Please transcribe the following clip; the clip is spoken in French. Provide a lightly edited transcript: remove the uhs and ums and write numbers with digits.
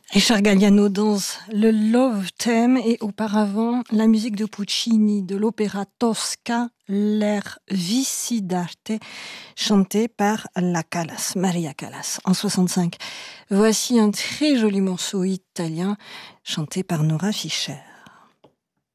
Richard Galliano dans le Love Theme et auparavant la musique de Puccini de l'opéra Tosca, l'air Vici d'arte, chanté par la Callas, Maria Callas, en 65. Voici un très joli morceau italien chanté par Nora Fischer.